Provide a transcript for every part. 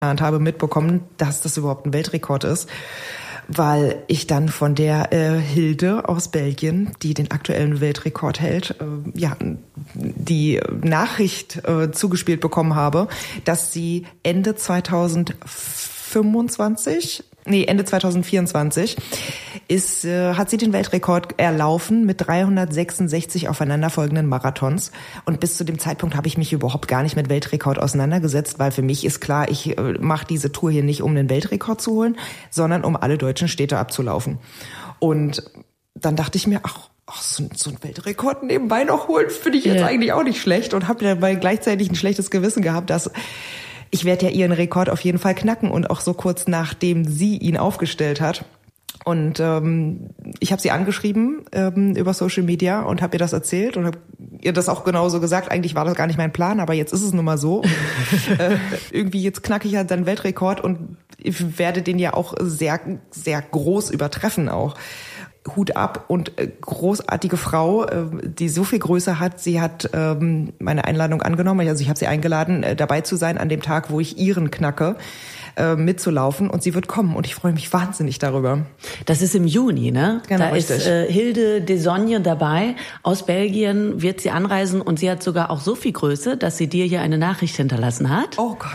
habe mitbekommen, dass das überhaupt ein Weltrekord ist, weil ich dann von der Hilde aus Belgien, die den aktuellen Weltrekord hält, die Nachricht zugespielt bekommen habe, dass sie Ende 2024 hat sie den Weltrekord erlaufen mit 366 aufeinanderfolgenden Marathons. Und bis zu dem Zeitpunkt habe ich mich überhaupt gar nicht mit Weltrekord auseinandergesetzt, weil für mich ist klar, ich mache diese Tour hier nicht, um den Weltrekord zu holen, sondern um alle deutschen Städte abzulaufen. Und dann dachte ich mir, so ein Weltrekord nebenbei noch holen, finde ich jetzt eigentlich auch nicht schlecht, und habe dabei gleichzeitig ein schlechtes Gewissen gehabt, dass ich werde ja ihren Rekord auf jeden Fall knacken, und auch so kurz nachdem sie ihn aufgestellt hat. Und ich habe sie angeschrieben über Social Media und habe ihr das erzählt und habe ihr das auch genauso gesagt. Eigentlich war das gar nicht mein Plan, aber jetzt ist es nun mal so. Irgendwie jetzt knacke ich ja dann Weltrekord und ich werde den ja auch sehr, sehr groß übertreffen auch. Hut ab, und großartige Frau, die so viel Größe hat. Sie hat meine Einladung angenommen. Also ich habe sie eingeladen, dabei zu sein an dem Tag, wo ich ihren knacke, mitzulaufen, und sie wird kommen, und ich freue mich wahnsinnig darüber. Das ist im Juni, ne? Genau, da richtig. Ist Hilde Desogne dabei. Aus Belgien wird sie anreisen, und sie hat sogar auch so viel Größe, dass sie dir hier eine Nachricht hinterlassen hat. Oh Gott.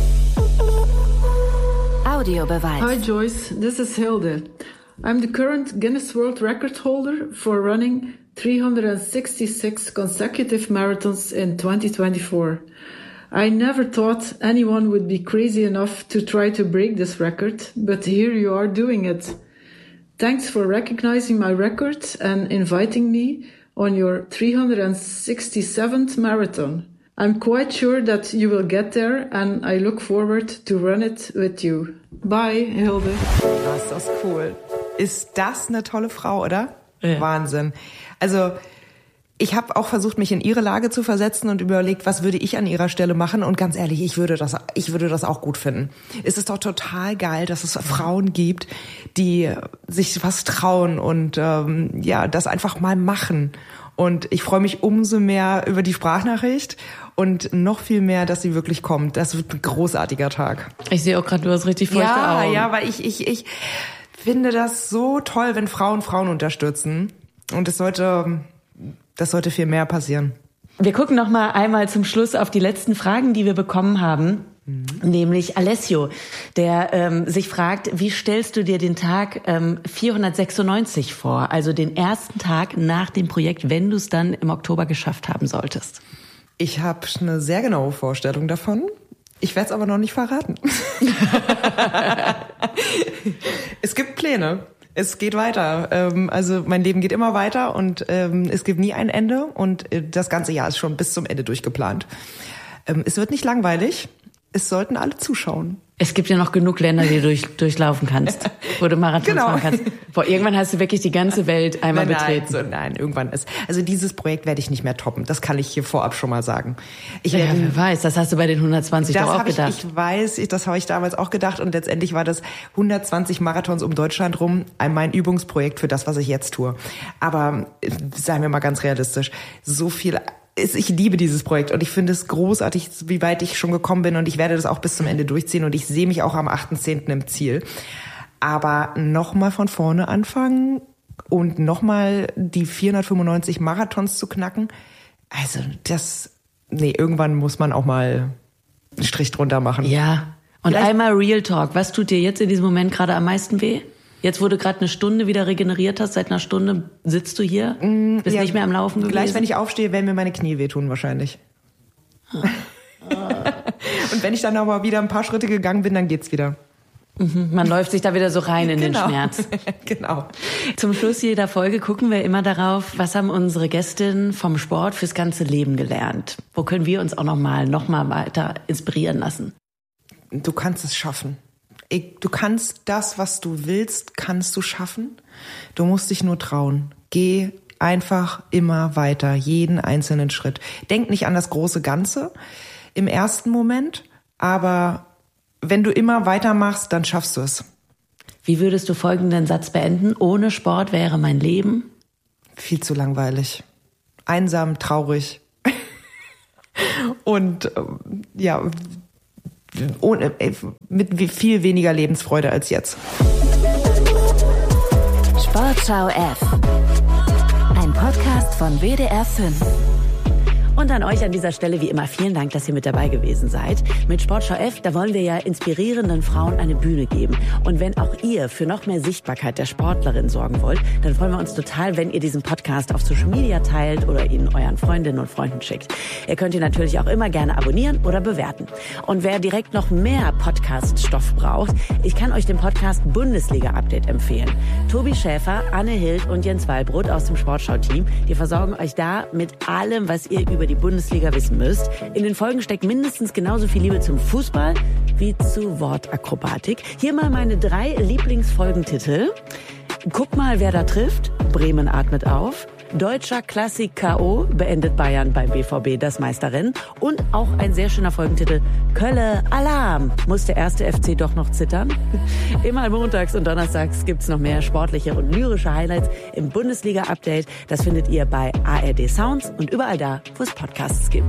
Audiobeweis. Hi Joyce, this is Hilde. I'm the current Guinness World Record holder for running 366 consecutive marathons in 2024. I never thought anyone would be crazy enough to try to break this record, but here you are doing it. Thanks for recognizing my record and inviting me on your 367th marathon. I'm quite sure that you will get there, and I look forward to run it with you. Bye, Hilde. Das ist das cool. Ist das eine tolle Frau, oder? Ja. Wahnsinn. Also ich habe auch versucht, mich in ihre Lage zu versetzen und überlegt, was würde ich an ihrer Stelle machen. Und ganz ehrlich, ich würde das auch gut finden. Es ist doch total geil, dass es Frauen gibt, die sich was trauen und das einfach mal machen. Und ich freue mich umso mehr über die Sprachnachricht und noch viel mehr, dass sie wirklich kommt. Das wird ein großartiger Tag. Ich sehe auch gerade, du hast richtig feuchte Augen. Ja, weil ich finde das so toll, wenn Frauen unterstützen. Und das sollte viel mehr passieren. Wir gucken noch mal einmal zum Schluss auf die letzten Fragen, die wir bekommen haben. Nämlich Alessio, der sich fragt, wie stellst du dir den Tag 496 vor? Also den ersten Tag nach dem Projekt, wenn du es dann im Oktober geschafft haben solltest. Ich habe eine sehr genaue Vorstellung davon. Ich werde es aber noch nicht verraten. Es gibt Pläne. Es geht weiter. Also mein Leben geht immer weiter, und es gibt nie ein Ende, und das ganze Jahr ist schon bis zum Ende durchgeplant. Es wird nicht langweilig. Es sollten alle zuschauen. Es gibt ja noch genug Länder, die du durchlaufen kannst, wo du Marathons machen kannst. Irgendwann hast du wirklich die ganze Welt einmal betreten. Nein, irgendwann ist. Also dieses Projekt werde ich nicht mehr toppen. Das kann ich hier vorab schon mal sagen. Wer weiß, das hast du bei den 120 doch auch gedacht. Ich weiß, das habe ich damals auch gedacht, und letztendlich war das 120 Marathons um Deutschland rum mein Übungsprojekt für das, was ich jetzt tue. Aber seien wir mal ganz realistisch, ich liebe dieses Projekt, und ich finde es großartig, wie weit ich schon gekommen bin, und ich werde das auch bis zum Ende durchziehen, und ich sehe mich auch am 8.10. im Ziel. Aber nochmal von vorne anfangen und nochmal die 495 Marathons zu knacken, also irgendwann muss man auch mal einen Strich drunter machen. Ja, und einmal Real Talk, was tut dir jetzt in diesem Moment gerade am meisten weh? Jetzt, wo du gerade eine Stunde wieder regeneriert hast, seit einer Stunde sitzt du hier, bist nicht mehr am Laufen gewesen? Gleich, wenn ich aufstehe, werden mir meine Knie wehtun wahrscheinlich. Und wenn ich dann aber wieder ein paar Schritte gegangen bin, dann geht's wieder. Man läuft sich da wieder so rein in den Schmerz. Genau. Zum Schluss jeder Folge gucken wir immer darauf, was haben unsere Gästinnen vom Sport fürs ganze Leben gelernt? Wo können wir uns auch noch mal weiter inspirieren lassen? Du kannst es schaffen. Du kannst das, was du willst, kannst du schaffen. Du musst dich nur trauen. Geh einfach immer weiter, jeden einzelnen Schritt. Denk nicht an das große Ganze im ersten Moment, aber wenn du immer weitermachst, dann schaffst du es. Wie würdest du folgenden Satz beenden? Ohne Sport wäre mein Leben? Viel zu langweilig. Einsam, traurig. Und mit viel weniger Lebensfreude als jetzt. Sportschau F. Ein Podcast von WDR 5. Und an euch an dieser Stelle wie immer vielen Dank, dass ihr mit dabei gewesen seid. Mit Sportschau F, da wollen wir ja inspirierenden Frauen eine Bühne geben. Und wenn auch ihr für noch mehr Sichtbarkeit der Sportlerin sorgen wollt, dann freuen wir uns total, wenn ihr diesen Podcast auf Social Media teilt oder ihn euren Freundinnen und Freunden schickt. Ihr könnt ihn natürlich auch immer gerne abonnieren oder bewerten. Und wer direkt noch mehr Podcast-Stoff braucht, ich kann euch den Podcast Bundesliga-Update empfehlen. Tobi Schäfer, Anne Hild und Jens Wallbrot aus dem Sportschau-Team, die versorgen euch da mit allem, was ihr über die Bundesliga wissen müsst. In den Folgen steckt mindestens genauso viel Liebe zum Fußball wie zu Wortakrobatik. Hier mal meine 3 Lieblingsfolgentitel. Guck mal, wer da trifft. Bremen atmet auf. Deutscher Klassik K.O. beendet Bayern beim BVB das Meisterrennen. Und auch ein sehr schöner Folgentitel. Kölle Alarm. Muss der erste FC doch noch zittern? Immer montags und donnerstags gibt's noch mehr sportliche und lyrische Highlights im Bundesliga-Update. Das findet ihr bei ARD Sounds und überall da, wo es Podcasts gibt.